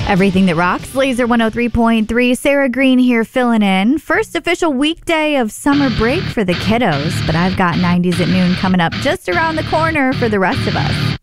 Everything that rocks. Laser 103.3. Sarah Green here filling in. First official weekday of summer break for the kiddos. But I've got 90s at noon coming up just around the corner for the rest of us.